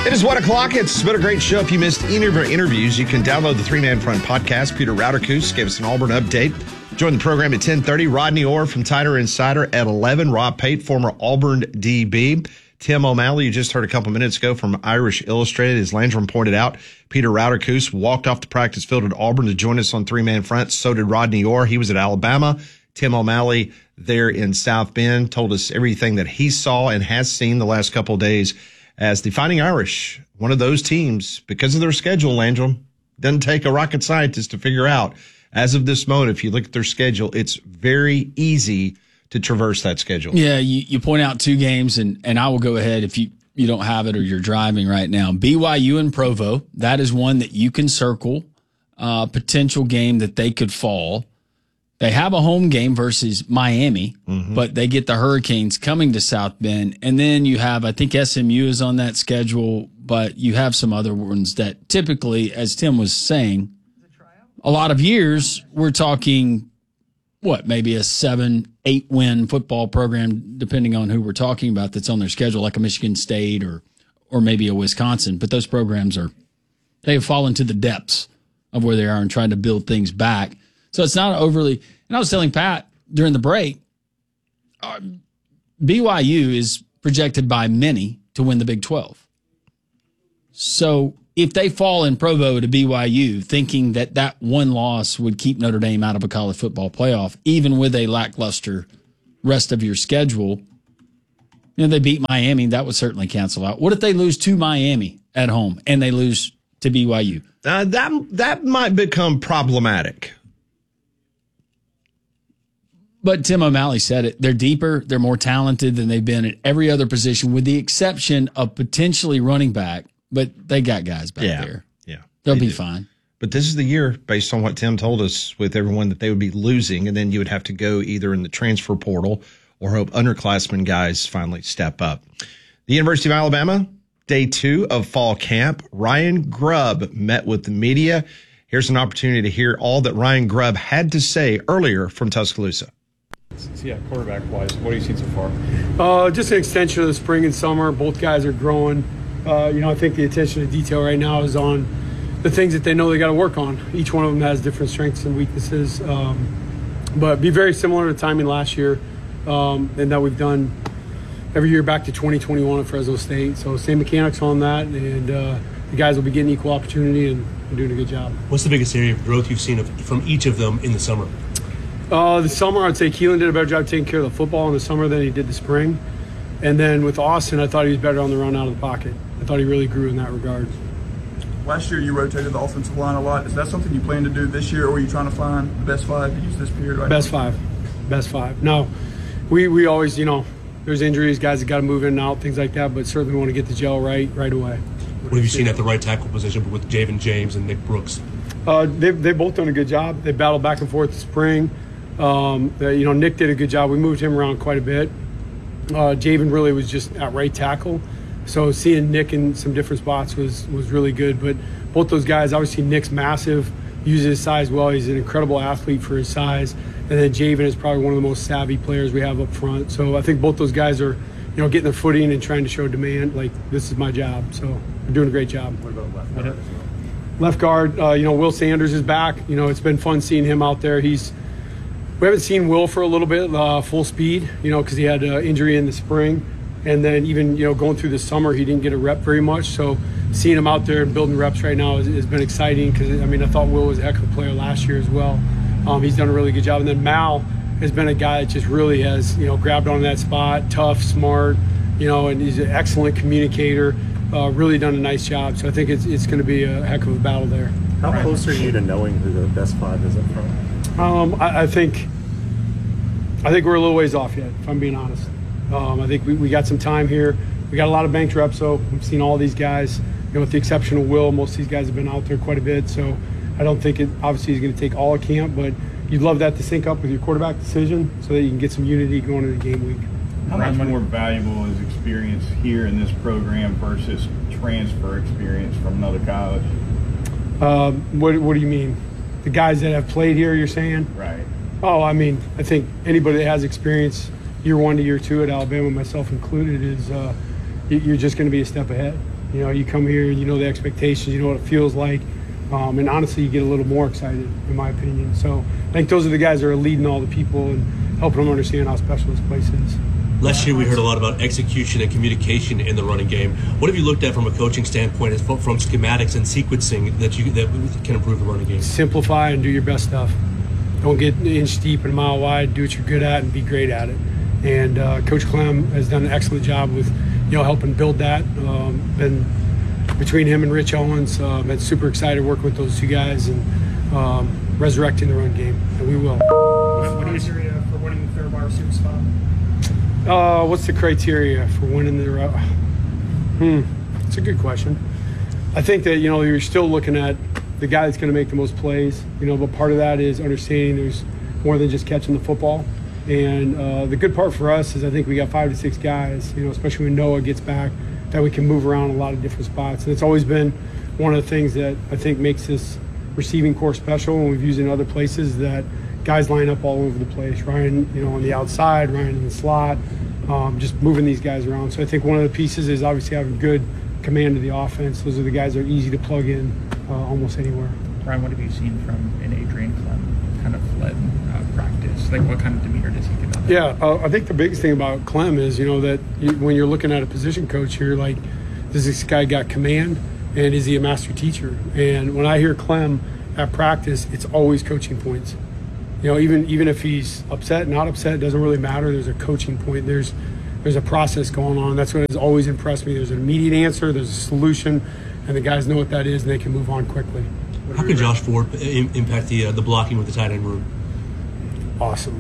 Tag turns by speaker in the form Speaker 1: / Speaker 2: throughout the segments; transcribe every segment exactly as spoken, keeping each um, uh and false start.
Speaker 1: It is one o'clock. It's been a great show. If you missed any of our interviews, you can download the Three Man Front podcast. Peter Rauterkus gave us an Auburn update. Join the program at ten thirty. Rodney Orr from Tider Insider at eleven. Rob Pate, former Auburn D B. Tim O'Malley, you just heard a couple minutes ago from Irish Illustrated. As Landrum pointed out, Peter Rauterkus walked off the practice field at Auburn to join us on Three Man Front. So did Rodney Orr. He was at Alabama. Tim O'Malley there in South Bend told us everything that he saw and has seen the last couple of days as the Fighting Irish, one of those teams, because of their schedule, Landrum, doesn't take a rocket scientist to figure out. As of this moment, if you look at their schedule, it's very easy to traverse that schedule.
Speaker 2: Yeah, you, you point out two games, and, and I will go ahead if you, you don't have it or you're driving right now. B Y U and Provo, that is one that you can circle, uh, potential game that they could fall. They have a home game versus Miami, mm-hmm. but they get the Hurricanes coming to South Bend. And then you have, I think S M U is on that schedule, but you have some other ones that typically, as Tim was saying, a lot of years, we're talking, what, maybe a seven, eight win football program, depending on who we're talking about, that's on their schedule, like a Michigan State or or maybe a Wisconsin. But those programs are, they have fallen to the depths of where they are and trying to build things back. So it's not overly, and I was telling Pat during the break, uh, B Y U is projected by many to win the Big twelve. So if they fall in Provo to B Y U, thinking that that one loss would keep Notre Dame out of a college football playoff, even with a lackluster rest of your schedule, you know, they beat Miami, that would certainly cancel out. What if they lose to Miami at home and they lose to B Y U?
Speaker 1: Uh, that that might become problematic.
Speaker 2: But Tim O'Malley said it. They're deeper. They're more talented than they've been at every other position, with the exception of potentially running back. But they got guys back
Speaker 1: yeah,
Speaker 2: there.
Speaker 1: Yeah,
Speaker 2: They'll
Speaker 1: they
Speaker 2: be
Speaker 1: do.
Speaker 2: fine.
Speaker 1: But this is the year, based on what Tim told us, with everyone that they would be losing, and then you would have to go either in the transfer portal or hope underclassmen guys finally step up. The University of Alabama, day two of fall camp. Ryan Grubb met with the media. Here's an opportunity to hear all that Ryan Grubb had to say earlier from Tuscaloosa.
Speaker 3: Yeah, quarterback-wise, what have you seen so far?
Speaker 4: Uh, just an extension of the spring and summer. Both guys are growing. Uh, you know, I think the attention to detail right now is on the things that they know they got to work on. Each one of them has different strengths and weaknesses, um, but be very similar to timing last year, um, and that we've done every year back to twenty twenty-one at Fresno State. So same mechanics on that, and uh, the guys will be getting equal opportunity and doing a good job.
Speaker 5: What's the biggest area of growth you've seen of, from each of them in the summer?
Speaker 4: Uh, the summer, I'd say Keelan did a better job taking care of the football in the summer than he did the spring. And then with Austin, I thought he was better on the run out of the pocket. I thought he really grew in that regard.
Speaker 6: Last year, you rotated the offensive line a lot. Is that something you plan to do this year, or are you trying to find the best five to use this period right
Speaker 4: Best
Speaker 6: now?
Speaker 4: five. Best five. No, we, we always, you know, there's injuries, guys that got to move in and out, things like that, but certainly want to get the gel right right away.
Speaker 5: What have you seen at the right tackle position with Javen James and Nick Brooks?
Speaker 4: Uh, they've, they've both done a good job. They battled back and forth this spring. Um, you know, Nick did a good job. We moved him around quite a bit. Uh, Javen really was just at right tackle. So seeing Nick in some different spots was was really good. But both those guys, obviously Nick's massive, uses his size well. He's an incredible athlete for his size. And then Javen is probably one of the most savvy players we have up front. So I think both those guys are, you know, getting their footing and trying to show demand. Like, this is my job. So they're doing a great job.
Speaker 6: What about left guard?
Speaker 4: Left guard, uh, you know, Will Sanders is back. You know, it's been fun seeing him out there. He's We haven't seen Will for a little bit, uh, full speed, you know, because he had an injury in the spring. And then even, you know, going through the summer, he didn't get a rep very much. So seeing him out there and building reps right now has, has been exciting because, I mean, I thought Will was a heck of a player last year as well. Um, he's done a really good job. And then Mal has been a guy that just really has, you know, grabbed on that spot, tough, smart, you know, and he's an excellent communicator, uh, really done a nice job. So I think it's, it's going to be a heck of a battle there.
Speaker 7: How close are you to knowing who the best five is up front?
Speaker 4: Um, I, I think I think we're a little ways off yet, if I'm being honest. Um, I think we, we got some time here. We got a lot of banked reps, so we've seen all these guys. You know, with the exception of Will, most of these guys have been out there quite a bit. So I don't think it obviously is going to take all of camp, but you'd love that to sync up with your quarterback decision so that you can get some unity going into the game week.
Speaker 3: How much more valuable is experience here in this program versus transfer experience from another college?
Speaker 4: Um, what, what do you mean? The guys that have played here, you're saying?
Speaker 3: Right.
Speaker 4: Oh, I mean, I think anybody that has experience year one to year two at Alabama, myself included, is uh, you're just going to be a step ahead. You know, you come here, you know the expectations, you know what it feels like. Um, and honestly, you get a little more excited, in my opinion. So I think those are the guys that are leading all the people and helping them understand how special this place is.
Speaker 5: Last year, we heard a lot about execution and communication in the running game. What have you looked at from a coaching standpoint, as from schematics and sequencing that you that can improve the running game?
Speaker 4: Simplify and do your best stuff. Don't get an inch deep and a mile wide. Do what you're good at and be great at it. And uh, Coach Clem has done an excellent job with, you know, helping build that. Um, been between him and Rich Owens, uh, been super excited working with those two guys and um, resurrecting the run game, and we will.
Speaker 8: What, what is your criteria for winning the third wide receiver spot?
Speaker 4: Uh, what's the criteria for winning the route? Hmm, it's a good question. I think that, you know, you're still looking at the guy that's going to make the most plays, you know, but part of that is understanding there's more than just catching the football. And uh, the good part for us is I think we got five to six guys, you know, especially when Noah gets back, that we can move around a lot of different spots. And it's always been one of the things that I think makes this receiving core special, and we've used it in other places, that guys line up all over the place. Ryan, you know, on the outside, Ryan in the slot, um, just moving these guys around. So I think one of the pieces is obviously having good command of the offense. Those are the guys that are easy to plug in uh, almost anywhere.
Speaker 8: Ryan, what have you seen from an Adrian Clem kind of led uh, practice? Like, what kind of demeanor does he give out there?
Speaker 4: Yeah, uh, I think the biggest thing about Clem is, you know, that you, when you're looking at a position coach here, like, does this guy got command, and is he a master teacher? And when I hear Clem at practice, it's always coaching points. You know, even even if he's upset, not upset, it doesn't really matter. There's a coaching point. There's there's a process going on. That's what has always impressed me. There's an immediate answer. There's a solution, and the guys know what that is, and they can move on quickly.
Speaker 5: How can Josh Ford im- impact the uh, the blocking with the tight end room?
Speaker 4: Awesome.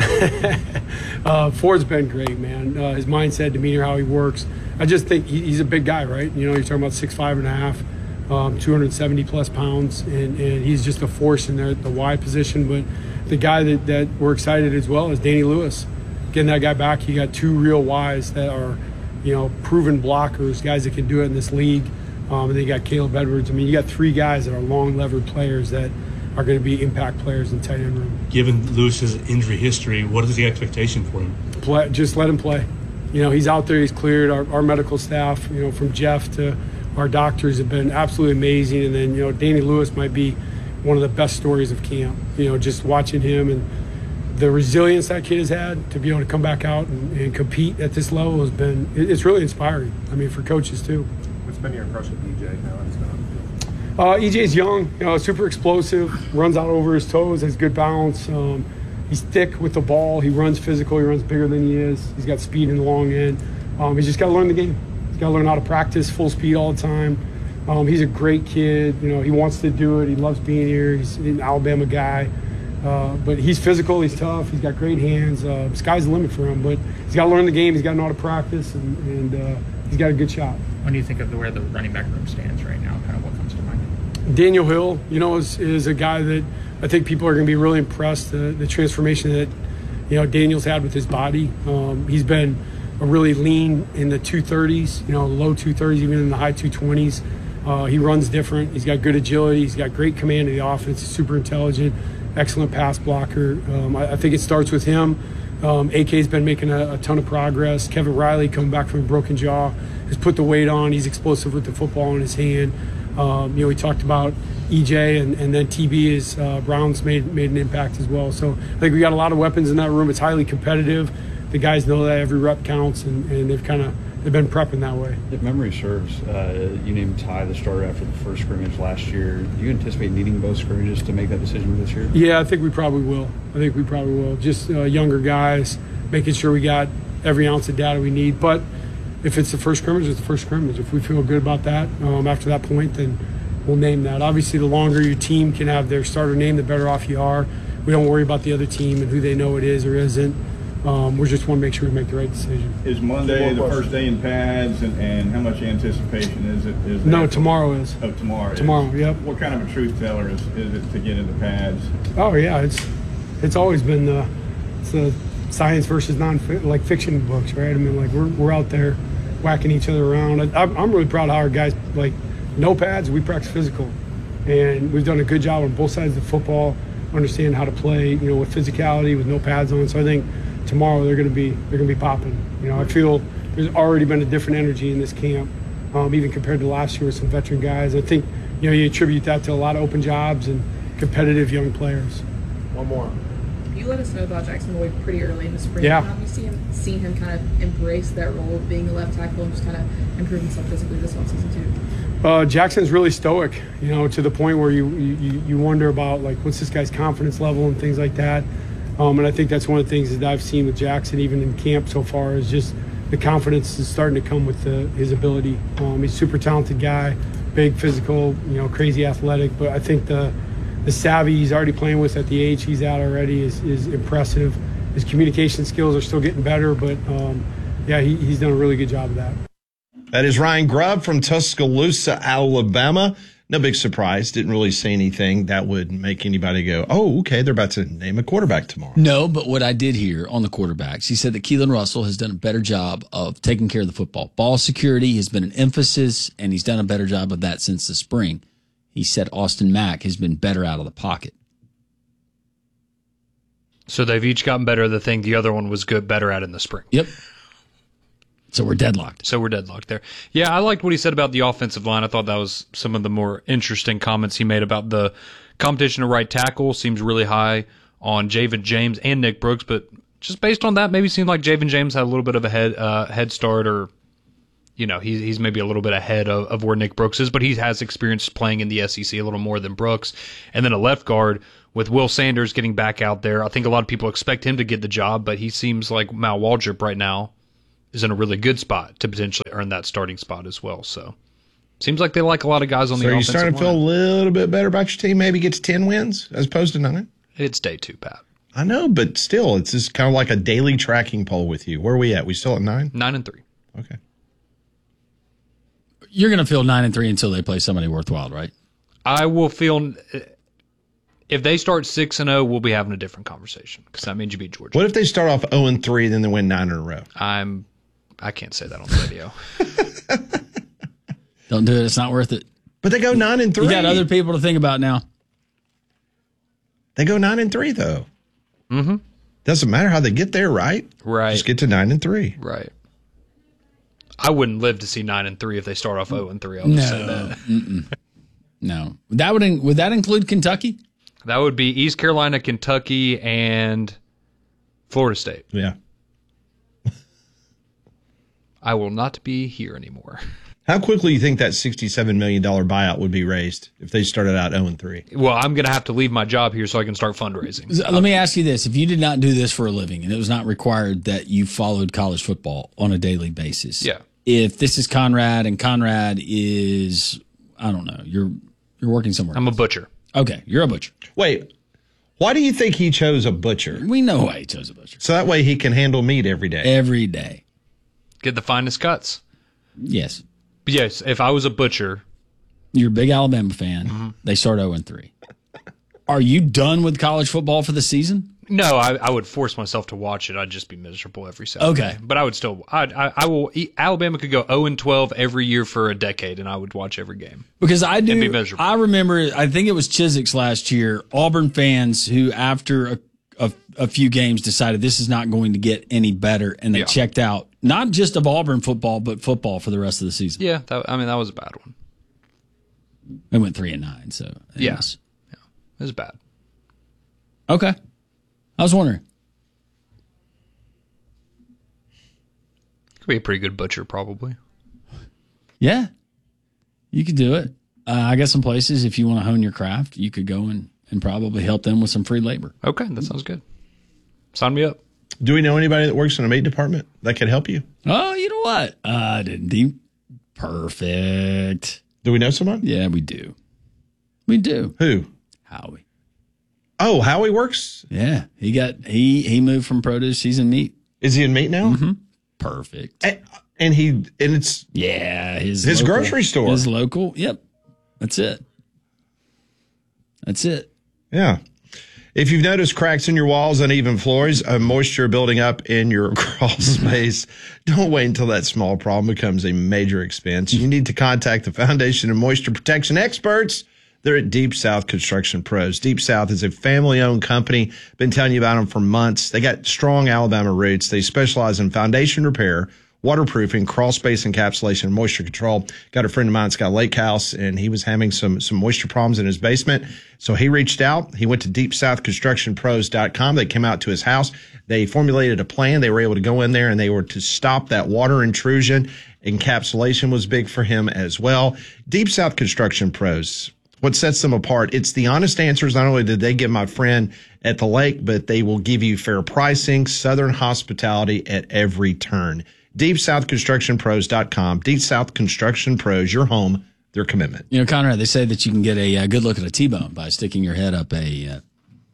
Speaker 4: uh, Ford's been great, man. Uh, his mindset, demeanor, how he works. I just think he, he's a big guy, right? You know, you're talking about six five and a half, um, two hundred seventy plus pounds, and, and he's just a force in there, the wide position. But the guy that, that we're excited as well is Danny Lewis. Getting that guy back, you got two real Ys that are, you know, proven blockers, guys that can do it in this league. Um, and then you got Caleb Edwards. I mean, you got three guys that are long levered players that are going to be impact players in the tight end room.
Speaker 5: Given Lewis's injury history, what is the expectation for him?
Speaker 4: Play, just let him play. You know, he's out there, he's cleared. Our, our medical staff, you know, from Jeff to our doctors have been absolutely amazing. And then, you know, Danny Lewis might be one of the best stories of camp. You know, just watching him and the resilience that kid has had to be able to come back out and, and compete at this level has been, it's really inspiring. I mean, for coaches too.
Speaker 7: What's been your impression of E J now that he's been on the field?
Speaker 4: Uh, E J's young, you know, super explosive, runs out over his toes, has good balance. Um, he's thick with the ball. He runs physical. He runs bigger than he is. He's got speed in the long end. Um, he's just got to learn the game. He's got to learn how to practice full speed all the time. Um, he's a great kid. You know, he wants to do it. He loves being here. He's an Alabama guy. Uh, but he's physical. He's tough. He's got great hands. Uh, sky's the limit for him. But he's got to learn the game. He's got to know how to practice, and, and uh, he's got a good shot.
Speaker 8: When do you think of the, where the running back room stands right now? Kind of what comes to mind?
Speaker 4: Daniel Hill, you know, is, is a guy that I think people are going to be really impressed. The, the transformation that, you know, Daniel's had with his body. Um, he's been a really lean in the two thirties, you know, low two thirties, even in the high two twenties. Uh, he runs different. He's got good agility. He's got great command of the offense. He's super intelligent, excellent pass blocker. Um, I, I think it starts with him. Um, A K's been making a, a ton of progress. Kevin Riley, coming back from a broken jaw, has put the weight on. He's explosive with the football in his hand. Um, you know, we talked about E J, and, and then T B is uh, Brown's made made an impact as well. So I think we got a lot of weapons in that room. It's highly competitive. The guys know that every rep counts, and, and they've kind of they've been prepping that way.
Speaker 9: If memory serves, uh, you named Ty the starter after the first scrimmage last year. Do you anticipate needing both scrimmages to make that decision this year?
Speaker 4: Yeah, I think we probably will. I think we probably will. Just uh, younger guys, making sure we got every ounce of data we need. But if it's the first scrimmage, it's the first scrimmage. If we feel good about that um, after that point, then we'll name that. Obviously, the longer your team can have their starter name, the better off you are. We don't worry about the other team and who they know it is or isn't. Um, we just want to make sure we make the right decision.
Speaker 3: Is Monday the first day in pads, and, and how much anticipation is it? Is
Speaker 4: no,
Speaker 3: there?
Speaker 4: tomorrow is.
Speaker 3: Oh, tomorrow.
Speaker 4: Tomorrow,
Speaker 3: is.
Speaker 4: yep.
Speaker 3: What kind of a truth teller is, is it to get into pads?
Speaker 4: Oh yeah, it's it's always been the it's the science versus non like fiction books, right? I mean, like we're we're out there whacking each other around. I, I'm really proud of how our guys, like, no pads. We practice physical, and we've done a good job on both sides of the football, understanding how to play, you know, with physicality, with no pads on. So I think tomorrow they're going to be they're going to be popping. You know, I feel there's already been a different energy in this camp um, even compared to last year with some veteran guys. I think, you know, you attribute that to a lot of open jobs and competitive young players.
Speaker 7: One more.
Speaker 10: You let us know about Jackson Boyd pretty early in the spring.
Speaker 4: Yeah.
Speaker 10: How have you seen him, seen him kind of embrace that role of being a left tackle and just kind of improve himself physically this offseason too?
Speaker 4: Uh, Jackson's really stoic, you know, to the point where you, you you wonder about, like, what's this guy's confidence level and things like that. Um, and I think that's one of the things that I've seen with Jackson, even in camp so far, is just the confidence is starting to come with the, his ability. Um, he's a super talented guy, big, physical, you know, crazy athletic. But I think the the savvy he's already playing with at the age he's at already is, is impressive. His communication skills are still getting better, but, um, yeah, he, he's done a really good job of that.
Speaker 1: That is Ryan Grubb from Tuscaloosa, Alabama. No big surprise. Didn't really say anything that would make anybody go, oh, okay, they're about to name a quarterback tomorrow.
Speaker 2: No, but what I did hear on the quarterbacks, he said that Keelan Russell has done a better job of taking care of the football. Ball security has been an emphasis, and he's done a better job of that since the spring. He said Austin Mack has been better out of the pocket.
Speaker 11: So they've each gotten better. The thing the other one was good, better at in the spring.
Speaker 2: Yep. So we're deadlocked.
Speaker 11: So we're deadlocked there. Yeah, I liked what he said about the offensive line. I thought that was some of the more interesting comments he made about the competition to right tackle. Seems really high on Javen James and Nick Brooks, but just based on that, maybe it seemed like Javen James had a little bit of a head uh, head start, or you know, he's he's maybe a little bit ahead of, of where Nick Brooks is, but he has experience playing in the S E C a little more than Brooks. And then a left guard with Will Sanders getting back out there. I think a lot of people expect him to get the job, but he seems like Mal Waldrop right now is in a really good spot to potentially earn that starting spot as well. So seems like they like a lot of guys on
Speaker 1: so
Speaker 11: the
Speaker 1: are you
Speaker 11: offensive
Speaker 1: starting to
Speaker 11: line.
Speaker 1: feel a little bit better about your team? Maybe get to ten wins as opposed to nine?
Speaker 11: It's day two, Pat.
Speaker 1: I know, but still, it's just kind of like a daily tracking poll with you. Where are we at? We still at nine?
Speaker 11: Nine and three.
Speaker 1: Okay.
Speaker 2: You're going to feel nine and three until they play somebody worthwhile, right?
Speaker 11: I will feel if they start six and zero, we'll be having a different conversation because that means you beat Georgia.
Speaker 1: What if they start off zero and three, then they win nine in a row?
Speaker 11: I'm. I can't say that on the radio.
Speaker 2: Don't do it. It's not worth it.
Speaker 1: But they go nine and three.
Speaker 2: You got other people to think about now.
Speaker 1: They go nine and three, though.
Speaker 11: Mm-hmm.
Speaker 1: Doesn't matter how they get there, right?
Speaker 11: Right.
Speaker 1: Just get to nine and three.
Speaker 11: Right. I wouldn't live to see nine and three if they start off zero and three. I'll
Speaker 2: No,
Speaker 11: just say that.
Speaker 2: Mm-mm. No. That would in, would that include Kentucky?
Speaker 11: That would be East Carolina, Kentucky, and Florida State.
Speaker 1: Yeah.
Speaker 11: I will not be here anymore.
Speaker 1: How quickly do you think that sixty-seven million dollars buyout would be raised if they started out zero and three?
Speaker 11: Well, I'm going to have to leave my job here so I can start fundraising.
Speaker 2: Let me ask you this. If you did not do this for a living and it was not required that you followed college football on a daily basis.
Speaker 11: Yeah.
Speaker 2: If this is Conrad and Conrad is, I don't know, you're you're working somewhere.
Speaker 11: I'm
Speaker 2: else.
Speaker 11: a butcher.
Speaker 2: Okay, you're a butcher.
Speaker 1: Wait, why do you think he chose a butcher?
Speaker 2: We know why he chose a butcher.
Speaker 1: So that way he can handle meat every day.
Speaker 2: Every day.
Speaker 11: Get the finest cuts.
Speaker 2: Yes.
Speaker 11: But yes, if I was a butcher.
Speaker 2: You're a big Alabama fan.
Speaker 11: Mm-hmm.
Speaker 2: They start zero and three. Are you done with college football for the season?
Speaker 11: No, I, I would force myself to watch it. I'd just be miserable every Saturday.
Speaker 2: Okay.
Speaker 11: But I would still, I, I, I will, Alabama could go zero and twelve every year for a decade, and I would watch every game.
Speaker 2: Because I do,
Speaker 11: And be miserable.
Speaker 2: I remember, I think it was Chiswick's last year, Auburn fans who after a, a, a few games decided this is not going to get any better, and they
Speaker 11: Yeah.
Speaker 2: checked out, not just of Auburn football, but football for the rest of the season.
Speaker 11: Yeah, that, I mean, that was a bad one.
Speaker 2: They went three and nine, so. it
Speaker 11: Yeah.
Speaker 2: was-
Speaker 11: yeah. It was bad.
Speaker 2: Okay. I was wondering.
Speaker 11: Could be a pretty good butcher, probably.
Speaker 2: Yeah. You could do it. Uh, I got some places, if you want to hone your craft, you could go and, and probably help them with some free labor.
Speaker 11: Okay, that sounds good. Sign me up.
Speaker 1: Do we know anybody that works in a meat department that could help you?
Speaker 2: Oh, you know what? Uh, didn't he? Perfect.
Speaker 1: Do we know someone?
Speaker 2: Yeah, we do. We do.
Speaker 1: Who?
Speaker 2: Howie.
Speaker 1: Oh, Howie works?
Speaker 2: Yeah, he got he he moved from produce. He's in meat.
Speaker 1: Is he in meat now?
Speaker 2: Mm-hmm. Perfect.
Speaker 1: And, and he and it's
Speaker 2: yeah his
Speaker 1: his
Speaker 2: local,
Speaker 1: grocery store.
Speaker 2: His local. Yep, that's it. That's it.
Speaker 1: Yeah. If you've noticed cracks in your walls, uneven floors, uh, moisture building up in your crawl space, don't wait until that small problem becomes a major expense. You need to contact the Foundation of Moisture Protection experts. They're at Deep South Construction Pros. Deep South is a family-owned company. Been telling you about them for months. They got strong Alabama roots. They specialize in foundation repair, waterproofing, crawl space encapsulation, and moisture control. Got a friend of mine that's got a lake house, and he was having some some moisture problems in his basement. So he reached out. He went to deep south construction pros dot com. They came out to his house. They formulated a plan. They were able to go in there, and they were to stop that water intrusion. Encapsulation was big for him as well. Deep South Construction Pros, what sets them apart, it's the honest answers. Not only did they give my friend at the lake, but they will give you fair pricing, Southern hospitality at every turn. deep south construction pros dot com. Deep South Construction Pros, your home, their commitment.
Speaker 2: You know, Conrad, they say that you can get a, a good look at a T-bone by sticking your head up a... Uh,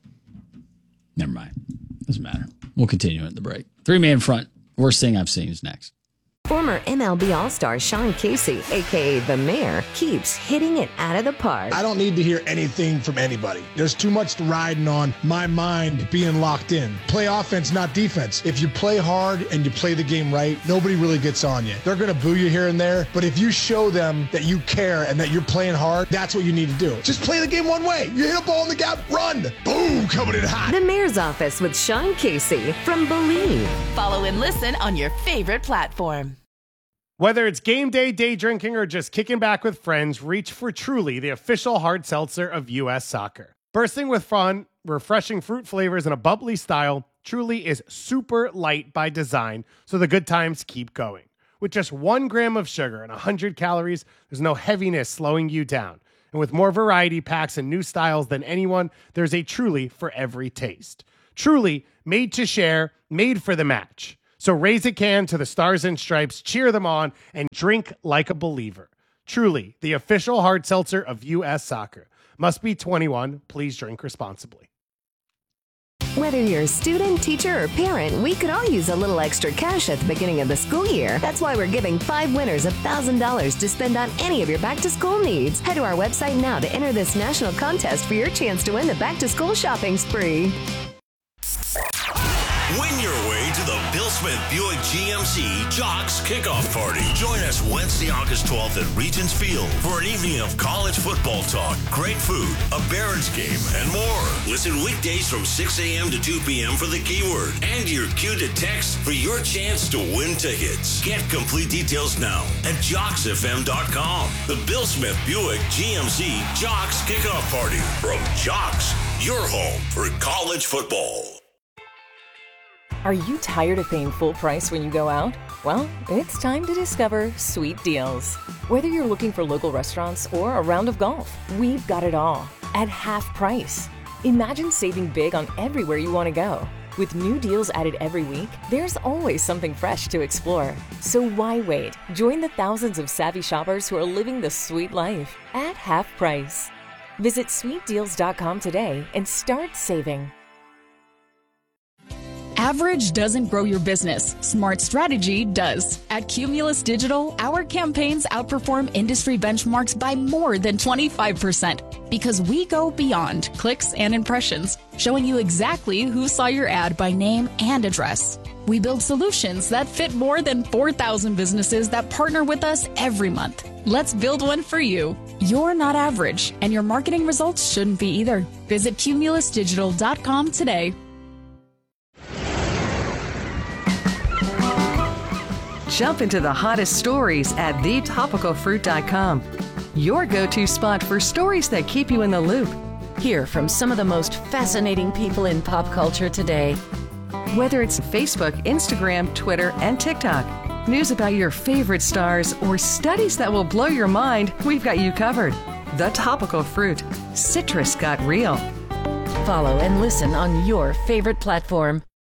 Speaker 2: never mind. Doesn't matter. We'll continue at the break. Three-man front. Worst thing I've seen is next.
Speaker 12: Former M L B All-Star Sean Casey, a k a. The Mayor, keeps hitting it out of the park.
Speaker 13: I don't need to hear anything from anybody. There's too much riding on my mind being locked in. Play offense, not defense. If you play hard and you play the game right, nobody really gets on you. They're going to boo you here and there, but if you show them that you care and that you're playing hard, that's what you need to do. Just play the game one way. You hit a ball in the gap, run. Boom, coming in hot.
Speaker 12: The Mayor's Office with Sean Casey from Believe.
Speaker 14: Follow and listen on your favorite platform.
Speaker 15: Whether it's game day, day drinking, or just kicking back with friends, reach for Truly, the official hard seltzer of U S Soccer. Bursting with fun, refreshing fruit flavors, and a bubbly style, Truly is super light by design, so the good times keep going. With just one gram of sugar and one hundred calories, there's no heaviness slowing you down. And with more variety packs and new styles than anyone, there's a Truly for every taste. Truly, made to share, made for the match. So raise a can to the Stars and Stripes, cheer them on, and drink like a believer. Truly, the official hard seltzer of U S Soccer. Must be twenty-one. Please drink responsibly.
Speaker 12: Whether you're a student, teacher, or parent, we could all use a little extra cash at the beginning of the school year. That's why we're giving five winners one thousand dollars to spend on any of your back-to-school needs. Head to our website now to enter this national contest for your chance to win the back-to-school shopping spree.
Speaker 16: Win your way to the Bill Smith Buick G M C Jocks Kickoff Party. Join us Wednesday, August twelfth at Regents Field for an evening of college football talk, great food, a Barons game, and more. Listen weekdays from six a.m. to two p.m. for the keyword and your cue to text for your chance to win tickets. Get complete details now at jocks f m dot com. The Bill Smith Buick G M C Jocks Kickoff Party from Jocks, your home for college football.
Speaker 17: Are you tired of paying full price when you go out? Well, it's time to discover Sweet Deals. Whether you're looking for local restaurants or a round of golf, we've got it all at half price. Imagine saving big on everywhere you want to go. With new deals added every week, there's always something fresh to explore. So why wait? Join the thousands of savvy shoppers who are living the sweet life at half price. Visit sweet deals dot com today and start saving.
Speaker 18: Average doesn't grow your business. Smart strategy does. At Cumulus Digital, our campaigns outperform industry benchmarks by more than twenty-five percent because we go beyond clicks and impressions, showing you exactly who saw your ad by name and address. We build solutions that fit more than four thousand businesses that partner with us every month. Let's build one for you. You're not average, and your marketing results shouldn't be either. Visit cumulus digital dot com today.
Speaker 19: Jump into the hottest stories at the topical fruit dot com. Your go-to spot for stories that keep you in the loop.
Speaker 12: Hear from some of the most fascinating people in pop culture today.
Speaker 19: Whether it's Facebook, Instagram, Twitter, and TikTok, news about your favorite stars, or studies that will blow your mind, we've got you covered. The Topical Fruit. Citrus got real.
Speaker 12: Follow and listen on your favorite platform.